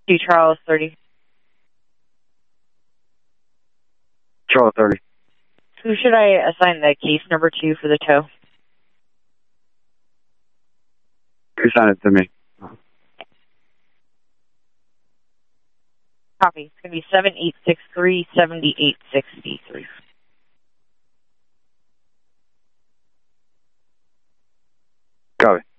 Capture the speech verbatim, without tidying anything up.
Two Charles thirty. Charles thirty. Who should I assign the case number to for the tow? Assign it to me. Copy. It's going to be seven eight six three, seven eight six three. Copy.